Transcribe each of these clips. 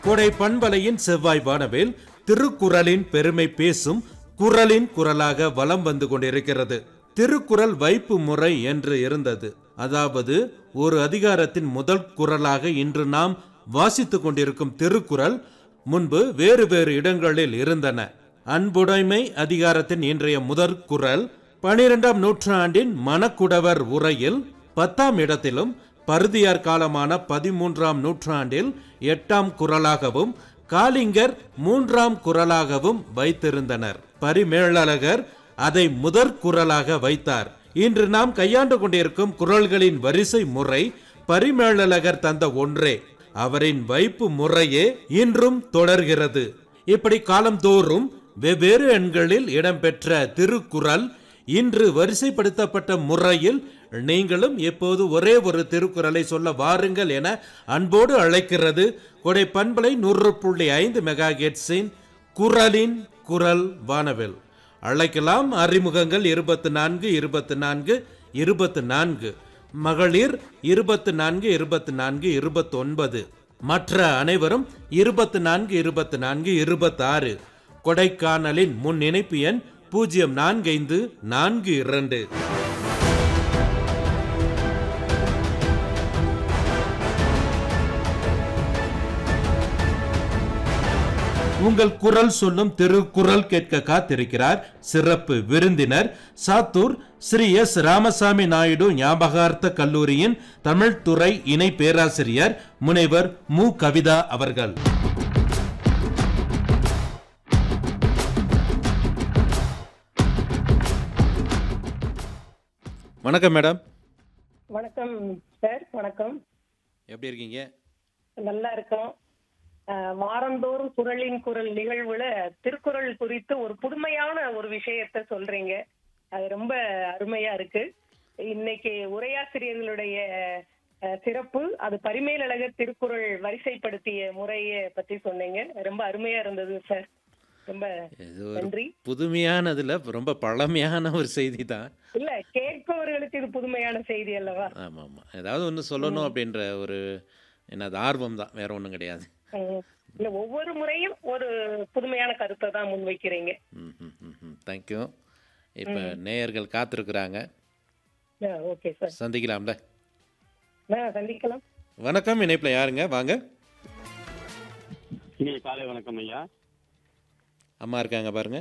கோடை பண்பலையின் செவ்வாய் வானவில் திருக்குறளின் பெருமை பேசும் குறளின் குரலாக வலம் வந்து கொண்டிருக்கிறது. திருக்குறள் வைப்பு முறை என்று இருந்தது. அதாவது ஒரு அதிகாரத்தின் முதல் குறளாக இன்று நாம் வாசித்துக் கொண்டிருக்கும் திருக்குறள் முன்பு வேறு வேறு இடங்களில் இருந்தன. அன்புடைமை அதிகாரத்தின் இன்றைய முதற் குறள் 12ஆம் நூற்றாண்டின் மணக்குடவர் உரையில் 10ஆம் இடத்திலும், பருதியார் காலமான 13ஆம் நூற்றாண்டில் 8ஆம் குறளாகவும், காலிங்கர் 3ஆம் குறளாகவும் வைத்திருந்தனர். பரிமேலழகர் அதை முதற் குறளாக வைத்தார். இன்று நாம் கையாண்டு கொண்டிருக்கும் குறள்களின் வரிசை முறை பரிமேலழகர் தந்த ஒன்றே. அவரின் வைப்பு முறையே இன்றும் தொடர்கிறது. இப்படி காலந்தோறும் வெவ்வேறு எண்களில் இடம்பெற்ற திருக்குறள் இன்று வரிசைப்படுத்தப்பட்ட முறையில் நீங்களும் எப்போது ஒரே ஒரு திருக்குறளை சொல்ல வாருங்கள் என அன்போடு அழைக்கிறது கோடை பண்பலை 100.5 மெகாஹெர்ட்ஸின் குறளின் குரல் வானவில். அழைக்கலாம். அறிமுகங்கள் 24 24 24, மகளிர் 24 24 29, மற்ற அனைவரும் 24 24 26. கொடைக்கானலின் முன் இணைப்பு எண் 045442. உங்கள் குரல் சொல்லும் திருக்குறள் கேட்க காத்திருக்கிறார் சிறப்பு விருந்தினர் சாத்தூர் ஸ்ரீ எஸ் ராமசாமி நாயுடு ஞாபகார்த்த கல்லூரியின் தமிழ் துறை இணை பேராசிரியர் முனைவர் மு கவிதா அவர்கள். வணக்கம் மேடம். வணக்கம் சார். வணக்கம். எப்படி இருக்கீங்க? நல்லா இருக்கோம். வாரந்தோறும் குறளின் குரல் நிகழ்வுல திருக்குறள் குறித்து ஒரு புதுமையான ஒரு விஷயத்த சொல்றீங்க. அது ரொம்ப அருமையா இருக்கு. இன்னைக்கு உரையாசிரியர்களுடைய சிறப்பு, அது பரிமேலழகர் திருக்குறள் வரிசைப்படுத்திய முறையை பத்தி சொன்னீங்க. ரொம்ப அருமையா இருந்தது சார். ரொம்ப நன்றி. புதுமையானதுல ரொம்ப பழமையான ஒரு செய்தி தான். இல்ல, கேட்பவர்களுக்கு இது புதுமையான செய்தி அல்லவா? ஆமா ஆமா, ஏதாவது ஒன்று சொல்லணும் அப்படின்ற ஒரு என்னது ஆர்வம் தான், வேற ஒன்றும் கிடையாது. இல்ல, ஒவ்வொரு முறையும் ஒரு புதுமையான கருத்தை தான் முன்வைக்கிறீங்க. தேங்க்யூ. இப்போ நேயர்கள் காத்திருக்கிறாங்க. Okay sir, சந்திக்கலாம்ல? சந்திக்கலாம். வணக்கம். இணைப்புல யாருங்க? வாங்க. காலை வணக்கம் ஐயா. அம்மா இருக்காங்க பாருங்க.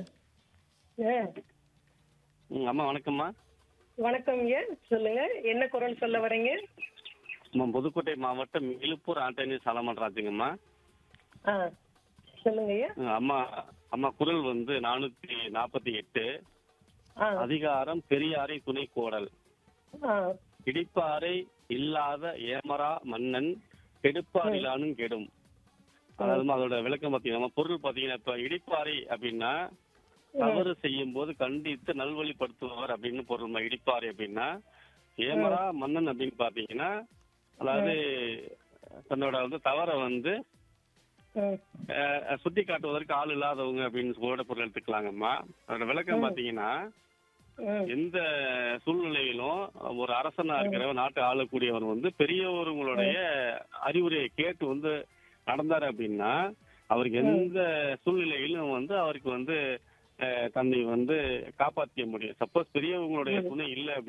அம்மா வணக்கம்மா. வணக்கம் ஐயா, சொல்லுங்க, என்ன குரல் சொல்ல வரீங்க? புதுக்கோட்டை மாவட்டம் இழுப்பூர் ஆண்டனி சாலமன்ராஜுங்கம்மா. சொல்லுங்க ஐயா. அம்மா குரல் 448, அதிகாரம் பெரியாரை துணை கோடல். இடிப்பாரை இல்லாத ஏமரா மன்னன் கெடுப்பாரிலானும் கெடும். அதாவது அதோட விளக்கம் பாத்தீங்கன்னா, பொருள் பாத்தீங்கன்னா, இப்ப இடிப்பாரை அப்படின்னா தவறு செய்யும் போது கண்டித்து நல்வழிப்படுத்துபவர் அப்படின்னு பொருள். இடிப்பாரை அப்படின்னா ஏமரா மன்னன் அப்படின்னு பாத்தீங்கன்னா, அதாவது தன்னோட தவற சுட்டி காட்டுவதற்கு ஆள் இல்லாதவங்க அப்படின்னு கூட பொருள் எடுத்துக்கலாங்கம்மா. அதோட விளக்கம் பாத்தீங்கன்னா, எந்த சூழ்நிலையிலும் ஒரு அரசனா இருக்கிறவர், நாட்டை ஆளக்கூடியவர் பெரியவர்களுடைய அறிவுரையை கேட்டு நடந்தாரு அப்படின்னா, அவருக்கு எந்த சூழ்நிலையிலும் அவருக்கு தன்னை காப்பாற்றிக்க முடியும். சப்போஸ் பெரியவங்களுடைய துணை இல்லை